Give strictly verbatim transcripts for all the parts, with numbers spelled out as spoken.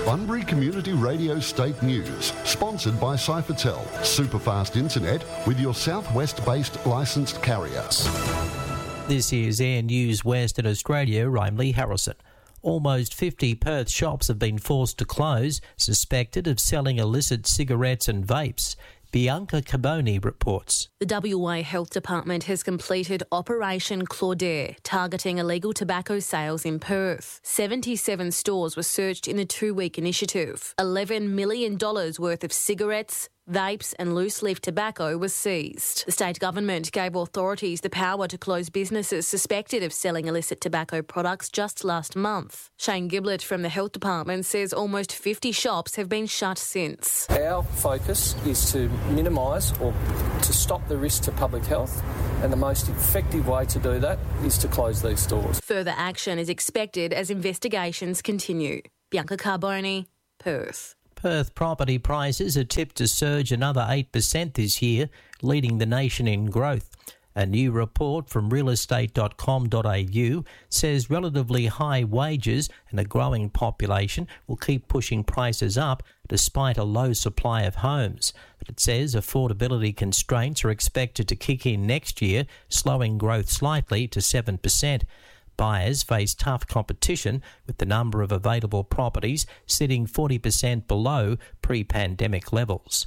Bunbury Community Radio State News, sponsored by Cyphertel, superfast internet with your southwest-based licensed carrier. This is Air News Western Australia. I'm Lee Harrison. Almost fifty Perth shops have been forced to close, suspected of selling illicit cigarettes and vapes. Bianca Carboni reports. The W A Health Department has completed Operation Claudette, targeting illegal tobacco sales in Perth. seventy-seven stores were searched in the two-week initiative. eleven million dollars worth of cigarettes, vapes and loose-leaf tobacco was seized. The state government gave authorities the power to close businesses suspected of selling illicit tobacco products just last month. Shane Giblett from the Health Department says almost fifty shops have been shut since. Our focus is to minimise or to stop the risk to public health, and the most effective way to do that is to close these stores. Further action is expected as investigations continue. Bianca Carboni, Perth. Perth property prices are tipped to surge another eight percent this year, leading the nation in growth. A new report from real estate dot com dot a u says relatively high wages and a growing population will keep pushing prices up despite a low supply of homes. But it says affordability constraints are expected to kick in next year, slowing growth slightly to seven percent. Buyers face tough competition, with the number of available properties sitting forty percent below pre-pandemic levels.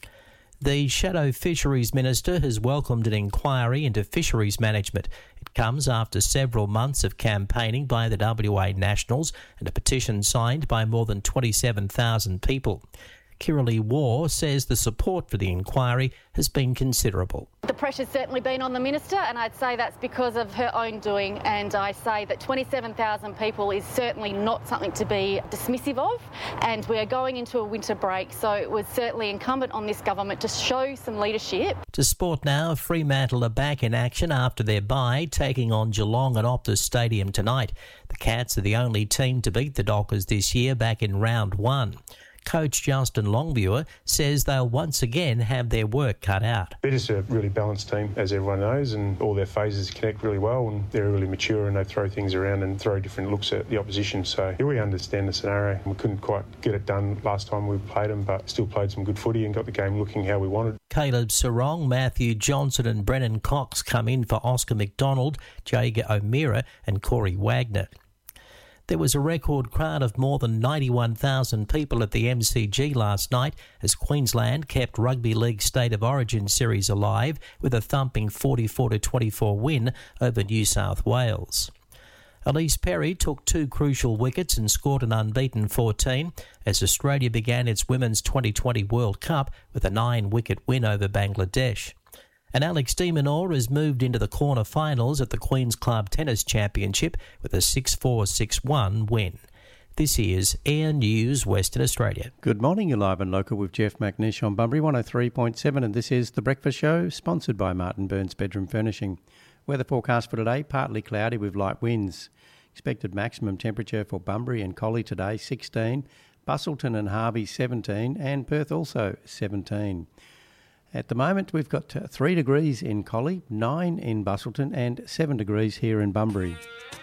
The Shadow Fisheries Minister has welcomed an inquiry into fisheries management. It comes after several months of campaigning by the W A Nationals and a petition signed by more than twenty-seven thousand people. Kiralee Waugh says the support for the inquiry has been considerable. The pressure's certainly been on the Minister, and I'd say that's because of her own doing, and I say that twenty-seven thousand people is certainly not something to be dismissive of, and we are going into a winter break, so it was certainly incumbent on this government to show some leadership. To sport now, Fremantle are back in action after their bye, taking on Geelong at Optus Stadium tonight. The Cats are the only team to beat the Dockers this year back in round one. Coach Justin Longviewer says they'll once again have their work cut out. They're just a really balanced team, as everyone knows, and all their phases connect really well, and they're really mature and they throw things around and throw different looks at the opposition. So yeah, we understand the scenario. We couldn't quite get it done last time we played them, but still played some good footy and got the game looking how we wanted. Caleb Sarong, Matthew Johnson and Brennan Cox come in for Oscar McDonald, Jager O'Meara and Corey Wagner. There was a record crowd of more than ninety-one thousand people at the M C G last night as Queensland kept Rugby League State of Origin series alive with a thumping forty-four to twenty-four win over New South Wales. Elise Perry took two crucial wickets and scored an unbeaten fourteen as Australia began its Women's twenty twenty World Cup with a nine-wicket win over Bangladesh. And Alex de Minaur has moved into the quarter-finals at the Queen's Club Tennis Championship with a six four, six one win. This is Air News Western Australia. Good morning, you're live and local with Jeff McNish on Bunbury one oh three point seven, and this is The Breakfast Show, sponsored by Martin Burns Bedroom Furnishing. Weather forecast for today, partly cloudy with light winds. Expected maximum temperature for Bunbury and Collie today, sixteen, Busselton and Harvey, seventeen, and Perth also, seventeen. At the moment, we've got three degrees in Collie, nine in Busselton and seven degrees here in Bunbury.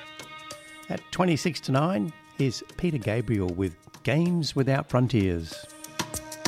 At twenty-six to nine, here's Peter Gabriel with Games Without Frontiers.